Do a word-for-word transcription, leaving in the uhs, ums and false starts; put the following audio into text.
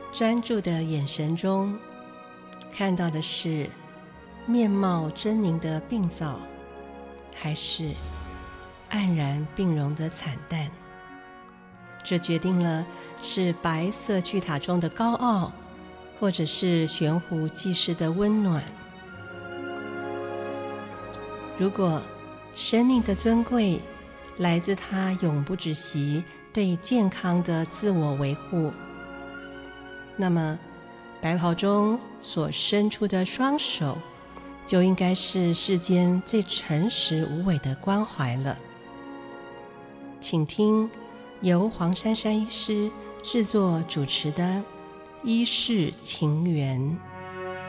专注的眼神中，看到的是面貌狰狞的病灶，还是黯然病容的惨淡？这决定了是白色巨塔中的高傲，或者是悬壶济世的温暖。如果生命的尊贵来自它永不止息对健康的自我维护，那么白袍中所伸出的双手就应该是世间最诚实无伪的关怀了。请听由黄珊珊医师制作主持的《医事情缘》。